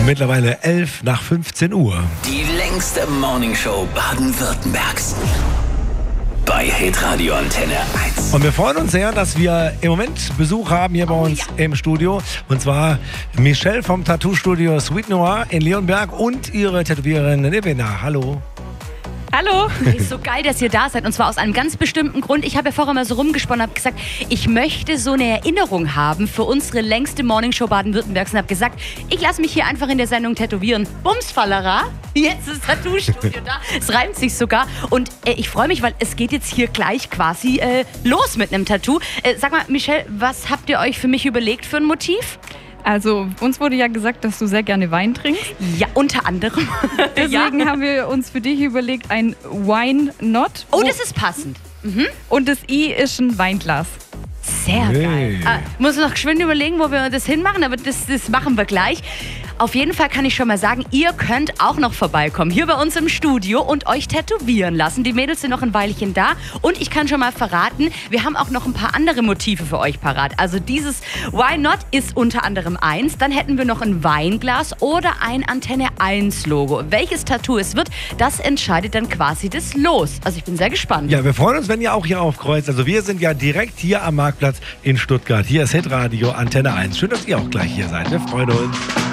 Mittlerweile 11 nach 15 Uhr. Die längste Morningshow Baden-Württembergs. Bei Hitradio Antenne 1. Und wir freuen uns sehr, dass wir im Moment Besuch haben hier bei uns im Studio. Und zwar Michelle vom Tattoo-Studio Sweet Noir in Leonberg und ihre Tätowiererin Nevena. Hallo. Hallo. Ist so geil, dass ihr da seid. Und zwar aus einem ganz bestimmten Grund. Ich habe ja vorher mal so rumgesponnen und habe gesagt, ich möchte so eine Erinnerung haben für unsere längste Morningshow Baden-Württembergs. Und habe gesagt, ich lasse mich hier einfach in der Sendung tätowieren. Bumsfallera. Jetzt ist das Tattoo-Studio da. Es reimt sich sogar. Und ich freue mich, weil es geht jetzt hier gleich quasi los mit einem Tattoo. Sag mal, Michelle, was habt ihr euch für mich überlegt für ein Motiv? Also, uns wurde ja gesagt, dass du sehr gerne Wein trinkst. Ja, unter anderem. Deswegen haben wir uns für dich überlegt, ein Wine Not. Oh, das ist passend. Mhm. Und das I ist ein Weinglas. Sehr geil. Muss noch geschwind überlegen, wo wir das hinmachen, aber das machen wir gleich. Auf jeden Fall kann ich schon mal sagen, ihr könnt auch noch vorbeikommen, hier bei uns im Studio und euch tätowieren lassen. Die Mädels sind noch ein Weilchen da und ich kann schon mal verraten, wir haben auch noch ein paar andere Motive für euch parat. Also dieses Why Not ist unter anderem eins, dann hätten wir noch ein Weinglas oder ein Antenne 1 Logo. Welches Tattoo es wird, das entscheidet dann quasi das Los. Also ich bin sehr gespannt. Ja, wir freuen uns, wenn ihr auch hier aufkreuzt. Also wir sind ja direkt hier am Marktplatz in Stuttgart. Hier ist Hitradio Antenne 1. Schön, dass ihr auch gleich hier seid. Wir freuen uns.